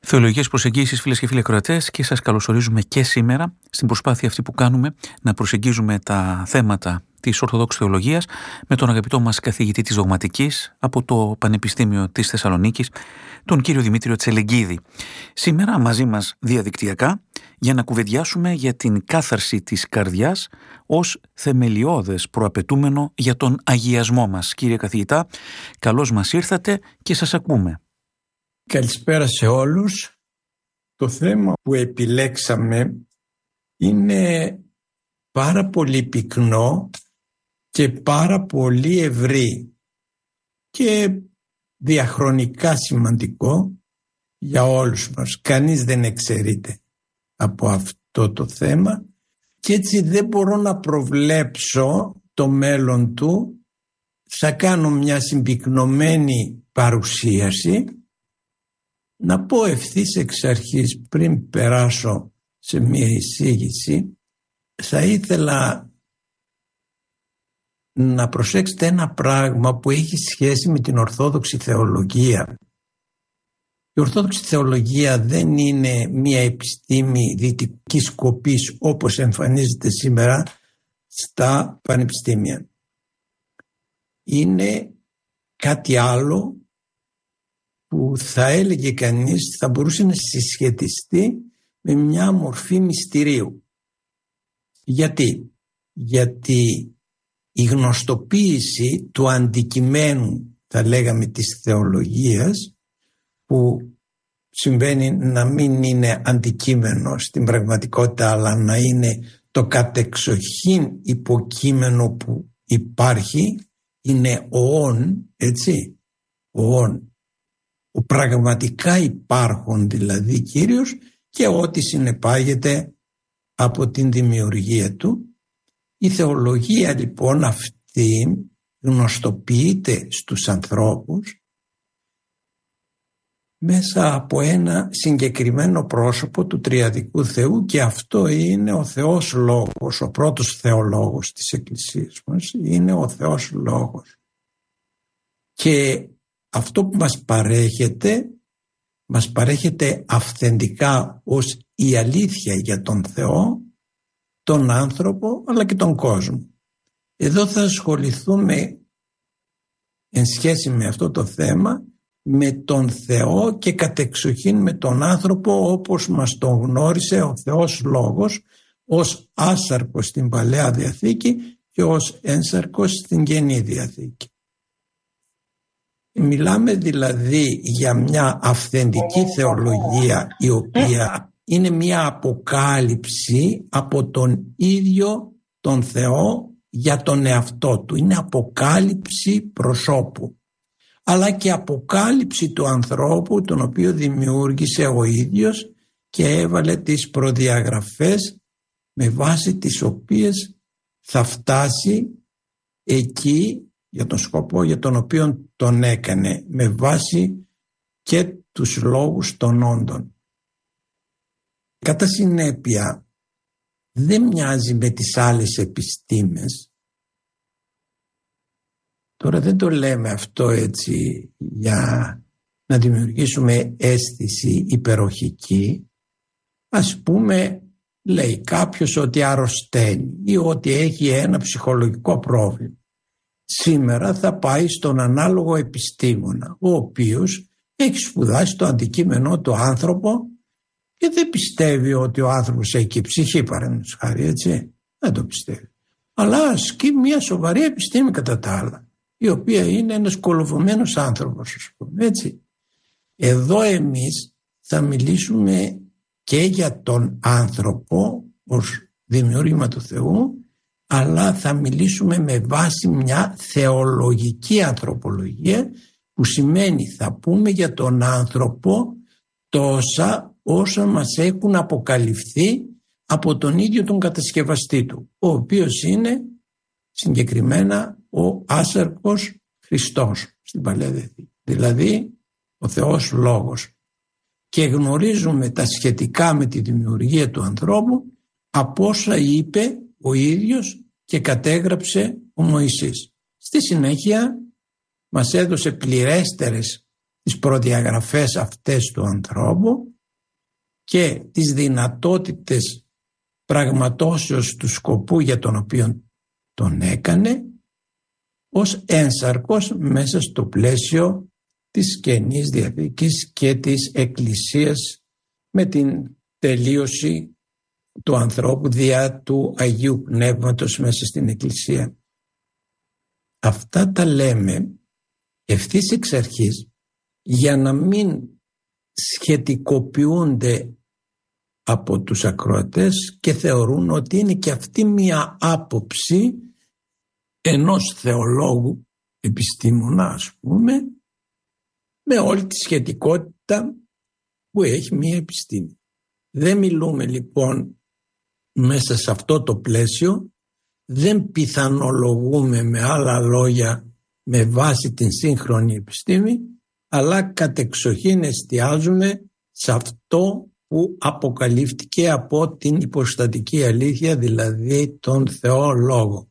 Θεολογικές προσεγγίσεις, φίλες και φίλοι ακροατές, και σας καλωσορίζουμε και σήμερα στην προσπάθεια αυτή που κάνουμε να προσεγγίζουμε τα θέματα της Ορθοδόξης Θεολογίας με τον αγαπητό μας καθηγητή της Δογματικής από το Πανεπιστήμιο της Θεσσαλονίκης, τον κύριο Δημήτριο Τσελεγκίδη. Σήμερα μαζί μας διαδικτυακά για να κουβεντιάσουμε για την κάθαρση της καρδιάς ως θεμελιώδες προαπαιτούμενο για τον αγιασμό μας. Κύριε καθηγητά, καλώς μας ήρθατε και σας ακούμε. Καλησπέρα σε όλους. Το θέμα που επιλέξαμε είναι πάρα πολύ πυκνό και πάρα πολύ ευρύ και διαχρονικά σημαντικό για όλους μας. Κανείς δεν εξαιρείται από αυτό το θέμα και έτσι δεν μπορώ να προβλέψω το μέλλον του. Θα κάνω μια συμπυκνωμένη παρουσίαση. Να πω ευθύς εξ αρχής, πριν περάσω σε μια εισήγηση, θα ήθελα να προσέξετε ένα πράγμα που έχει σχέση με την Ορθόδοξη Θεολογία. Η Ορθόδοξη Θεολογία δεν είναι μια επιστήμη δυτικής σκοπής όπως εμφανίζεται σήμερα στα πανεπιστήμια. Είναι κάτι άλλο που θα έλεγε κανείς θα μπορούσε να συσχετιστεί με μια μορφή μυστηρίου. Γιατί η γνωστοποίηση του αντικειμένου, θα λέγαμε, της θεολογίας, που συμβαίνει να μην είναι αντικείμενο στην πραγματικότητα αλλά να είναι το κατεξοχήν υποκείμενο που υπάρχει, είναι έτσι, ο πραγματικά υπάρχον δηλαδή Κύριος και ό,τι συνεπάγεται από την δημιουργία του. Η θεολογία λοιπόν αυτή γνωστοποιείται στους ανθρώπους μέσα από ένα συγκεκριμένο πρόσωπο του Τριαδικού Θεού και αυτό είναι ο Θεός Λόγος, ο πρώτος θεολόγος της Εκκλησίας μας, είναι ο Θεός Λόγος. Και αυτό που μας παρέχεται αυθεντικά ως η αλήθεια για τον Θεό, τον άνθρωπο αλλά και τον κόσμο. Εδώ θα ασχοληθούμε εν σχέση με αυτό το θέμα με τον Θεό και κατεξοχήν με τον άνθρωπο όπως μας τον γνώρισε ο Θεός Λόγος ως άσαρκος στην Παλαιά Διαθήκη και ως ένσαρκος στην Καινή Διαθήκη. Μιλάμε δηλαδή για μια αυθεντική θεολογία η οποία είναι μια αποκάλυψη από τον ίδιο τον Θεό για τον εαυτό του. Είναι αποκάλυψη προσώπου αλλά και αποκάλυψη του ανθρώπου τον οποίο δημιούργησε ο ίδιος και έβαλε τις προδιαγραφές με βάση τις οποίες θα φτάσει εκεί για τον σκοπό για τον οποίο τον έκανε, με βάση και τους λόγους των όντων. Κατά συνέπεια δεν μοιάζει με τις άλλες επιστήμες. Τώρα δεν το λέμε αυτό έτσι για να δημιουργήσουμε αίσθηση υπεροχική. Ας πούμε, λέει κάποιος ότι αρρωσταίνει ή ότι έχει ένα ψυχολογικό πρόβλημα. Σήμερα θα πάει στον ανάλογο επιστήμονα, ο οποίος έχει σπουδάσει το αντικείμενο του άνθρωπο και δεν πιστεύει ότι ο άνθρωπος έχει και ψυχή, παραδείγματος χάρη, έτσι. Δεν το πιστεύει. Αλλά ασκεί μια σοβαρή επιστήμη κατά τα άλλα, η οποία είναι ένας κολοβωμένος άνθρωπος, ας πούμε, έτσι. Εδώ εμείς θα μιλήσουμε και για τον άνθρωπο ως δημιούργημα του Θεού, αλλά θα μιλήσουμε με βάση μια θεολογική ανθρωπολογία που σημαίνει θα πούμε για τον άνθρωπο τόσα όσα μας έχουν αποκαλυφθεί από τον ίδιο τον κατασκευαστή του, ο οποίος είναι συγκεκριμένα ο άσαρκος Χριστός στην Παλαιά Διαθήκη, δηλαδή ο Θεός Λόγος. Και γνωρίζουμε τα σχετικά με τη δημιουργία του ανθρώπου από όσα είπε ο ίδιος και κατέγραψε ο Μωυσής. Στη συνέχεια μας έδωσε πληρέστερες τις προδιαγραφές αυτές του ανθρώπου και τις δυνατότητες πραγματώσεως του σκοπού για τον οποίο τον έκανε, ως ένσαρκος μέσα στο πλαίσιο της Καινής Διαθήκης και της Εκκλησίας, με την τελείωση του ανθρώπου δια του Αγίου Πνεύματος μέσα στην Εκκλησία. Αυτά τα λέμε ευθύς εξ αρχής για να μην σχετικοποιούνται από τους ακροατές και θεωρούν ότι είναι και αυτή μία άποψη ενός θεολόγου, επιστήμονα ας πούμε, με όλη τη σχετικότητα που έχει μία επιστήμη. Δεν μιλούμε λοιπόν μέσα σε αυτό το πλαίσιο, δεν πιθανολογούμε με άλλα λόγια με βάση την σύγχρονη επιστήμη, αλλά κατεξοχήν εστιάζουμε σε αυτό που αποκαλύφθηκε από την υποστατική αλήθεια, δηλαδή τον Θεό Λόγο.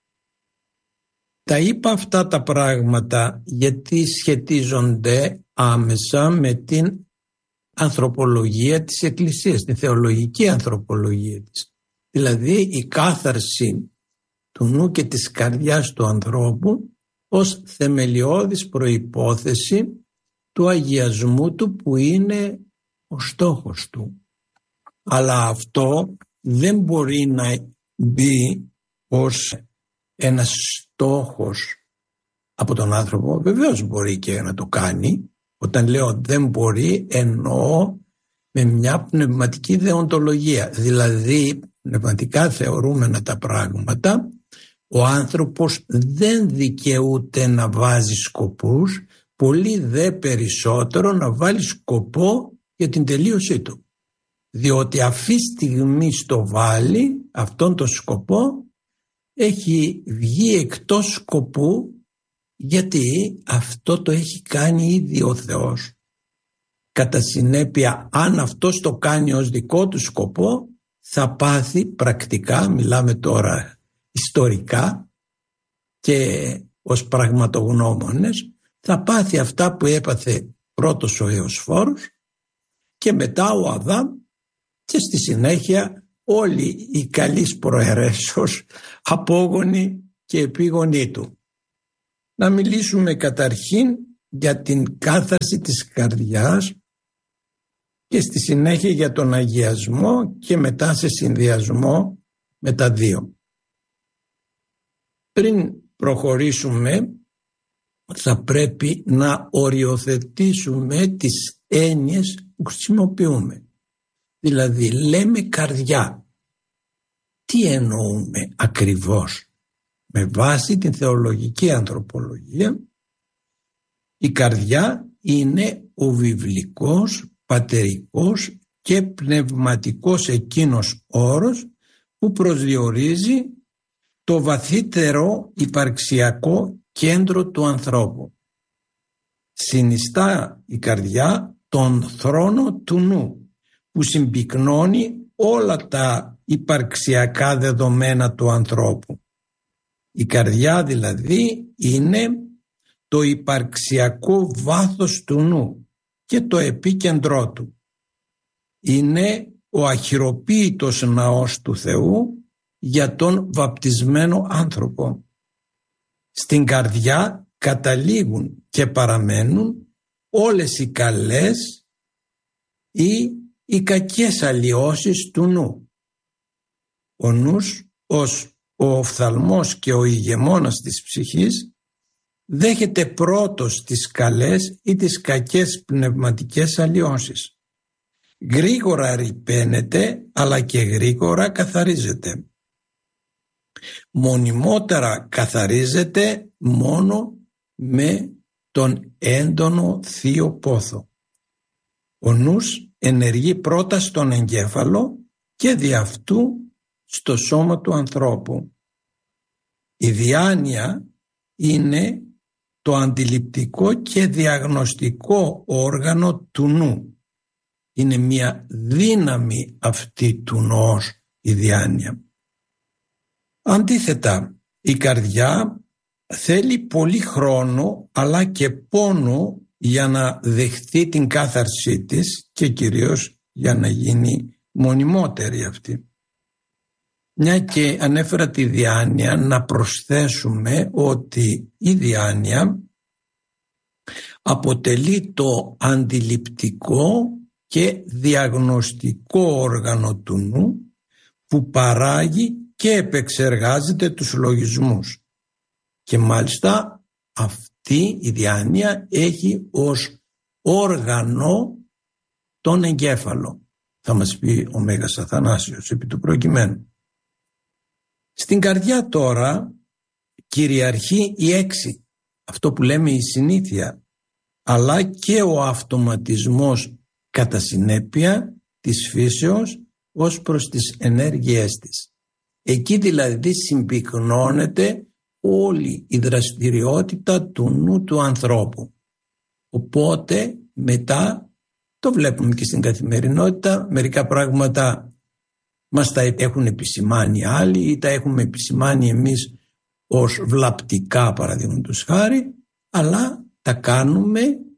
Τα είπα αυτά τα πράγματα γιατί σχετίζονται άμεσα με την ανθρωπολογία της Εκκλησίας, την θεολογική ανθρωπολογία της. Δηλαδή η κάθαρση του νου και της καρδιάς του ανθρώπου ως θεμελιώδης προϋπόθεση του αγιασμού του, που είναι ο στόχος του. Αλλά αυτό δεν μπορεί να μπει ως ένας στόχος από τον άνθρωπο. Βεβαίως μπορεί και να το κάνει. Όταν λέω δεν μπορεί, εννοώ με μια πνευματική δεοντολογία. Δηλαδή πνευματικά θεωρούμενα τα πράγματα, ο άνθρωπος δεν δικαιούται να βάζει σκοπούς, πολύ δε περισσότερο να βάλει σκοπό για την τελείωσή του. Διότι αυτή στιγμή στο βάλει αυτόν τον σκοπό, έχει βγει εκτός σκοπού, γιατί αυτό το έχει κάνει ήδη ο Θεός. Κατά συνέπεια, αν αυτός το κάνει ως δικό του σκοπό, θα πάθει πρακτικά, μιλάμε τώρα ιστορικά και ως πραγματογνώμονες, θα πάθει αυτά που έπαθε πρώτος ο Αιωσφόρος και μετά ο Αδάμ και στη συνέχεια όλοι οι καλής προαιρέσεως απόγονοι και επίγονοι του. Να μιλήσουμε καταρχήν για την κάθαρση της καρδιάς και στη συνέχεια για τον αγιασμό και μετά σε συνδυασμό με τα δύο. Πριν προχωρήσουμε θα πρέπει να οριοθετήσουμε τις έννοιες που χρησιμοποιούμε. Δηλαδή λέμε καρδιά. Τι εννοούμε ακριβώς? Με βάση την θεολογική ανθρωπολογία, η καρδιά είναι ο βιβλικός, πατερικός και πνευματικός εκείνος όρος που προσδιορίζει το βαθύτερο υπαρξιακό κέντρο του ανθρώπου. Συνιστά η καρδιά τον θρόνο του νου, που συμπυκνώνει όλα τα υπαρξιακά δεδομένα του ανθρώπου. Η καρδιά δηλαδή είναι το υπαρξιακό βάθος του νου και το επίκεντρό του. Είναι ο αχυροποίητος ναός του Θεού για τον βαπτισμένο άνθρωπο. Στην καρδιά καταλήγουν και παραμένουν όλες οι καλές ή οι κακές αλλοιώσεις του νου. Ο νους ως ο οφθαλμός και ο ηγεμόνας της ψυχής δέχεται πρώτος τις καλές ή τις κακές πνευματικές αλλοιώσεις. Γρήγορα ρυπαίνεται αλλά και γρήγορα καθαρίζεται. Μονιμότερα καθαρίζεται μόνο με τον έντονο θείο πόθο. Ο νους ενεργεί πρώτα στον εγκέφαλο και δι' αυτού στο σώμα του ανθρώπου. Η διάνοια είναι το αντιληπτικό και διαγνωστικό όργανο του νου. Είναι μια δύναμη αυτή του νοός η διάνοια. Αντίθετα, η καρδιά θέλει πολύ χρόνο αλλά και πόνο για να δεχθεί την κάθαρσή της και κυρίως για να γίνει μονιμότερη αυτή. Μια και ανέφερα τη διάνοια, να προσθέσουμε ότι η διάνοια αποτελεί το αντιληπτικό και διαγνωστικό όργανο του νου που παράγει και επεξεργάζεται τους λογισμούς. Και μάλιστα αυτή η διάνοια έχει ως όργανο τον εγκέφαλο. Θα μας πει ο Μέγας Αθανάσιος επί του προκειμένου. Στην καρδιά τώρα κυριαρχεί η έξι, αυτό που λέμε η συνήθεια, αλλά και ο αυτοματισμός κατά συνέπεια της φύσεως ως προς τις ενέργειές της. Εκεί δηλαδή συμπυκνώνεται όλη η δραστηριότητα του νου του ανθρώπου. Οπότε μετά το βλέπουμε και στην καθημερινότητα, μερικά πράγματα μας τα έχουν επισημάνει άλλοι ή τα έχουμε επισημάνει εμείς ως βλαπτικά παραδείγματος χάρη, αλλά τα κάνουμε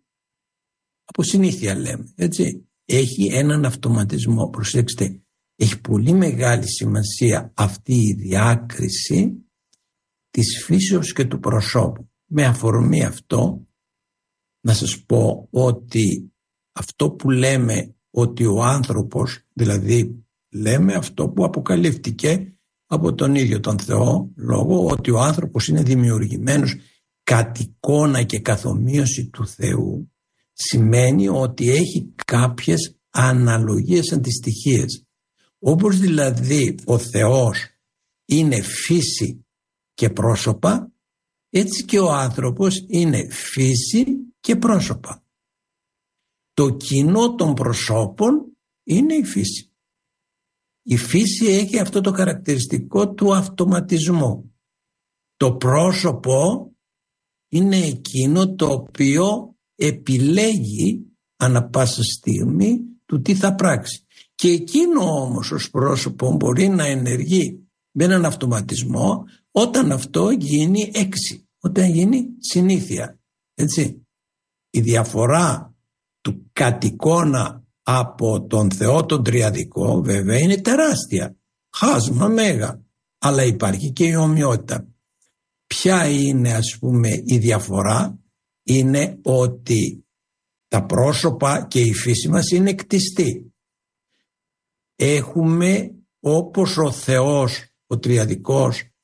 από συνήθεια, λέμε, έτσι. Έχει έναν αυτοματισμό, προσέξτε, έχει πολύ μεγάλη σημασία αυτή η διάκριση της φύσεως και του προσώπου. Με αφορμή αυτό να σας πω ότι αυτό που λέμε ότι ο άνθρωπος, δηλαδή λέμε αυτό που αποκαλύφθηκε από τον ίδιο τον Θεό, λόγω ότι ο άνθρωπος είναι δημιουργημένος κατ' εικόνα και καθομοίωση του Θεού, σημαίνει ότι έχει κάποιες αναλογίες αντιστοιχίες. Όπως δηλαδή ο Θεός είναι φύση και πρόσωπα, έτσι και ο άνθρωπος είναι φύση και πρόσωπα. Το κοινό των προσώπων είναι η φύση. Η φύση έχει αυτό το χαρακτηριστικό του αυτοματισμού. Το πρόσωπο είναι εκείνο το οποίο επιλέγει ανά πάσα στιγμή του τι θα πράξει. Και εκείνο όμως ως πρόσωπο μπορεί να ενεργεί με έναν αυτοματισμό όταν αυτό γίνει έξι, όταν γίνει συνήθεια. Έτσι. Η διαφορά του κατ' εικόνα από τον Θεό τον τριαδικό βέβαια είναι τεράστια, χάσμα μέγα, αλλά υπάρχει και η ομοιότητα. Ποια είναι ας πούμε η διαφορά? Είναι ότι τα πρόσωπα και η φύση μας είναι κτιστή. Έχουμε όπως ο Θεός ο τριαδικός